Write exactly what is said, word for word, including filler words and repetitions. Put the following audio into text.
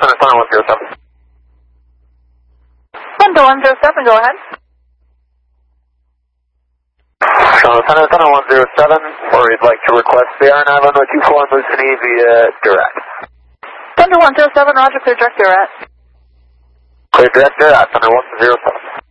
Thunder, Thunder one zero seven. Thunder one zero seven, go ahead. Charlotte Thunder, Thunder one zero seven, or you'd like to request the R nine one oh two four on Lucini via direct. Thunder one zero seven, roger, clear direct, direct. Clear direct, direct, Thunder one zero seven.